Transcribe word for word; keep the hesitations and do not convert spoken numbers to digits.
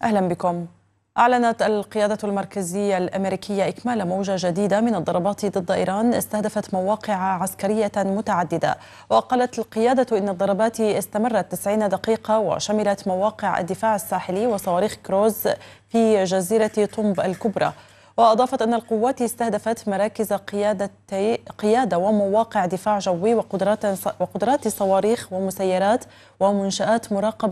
أهلا بكم. أعلنت القيادة المركزية الأمريكية إكمال موجة جديدة من الضربات ضد إيران استهدفت مواقع عسكرية متعددة، وقالت القيادة إن الضربات استمرت تسعين دقيقة وشملت مواقع الدفاع الساحلي وصواريخ كروز في جزيرة طنب الكبرى. وأضافت أن القوات استهدفت مراكز قيادة قيادة ومواقع دفاع جوي وقدرات وقدرات صواريخ ومسيرات ومنشآت مراقبة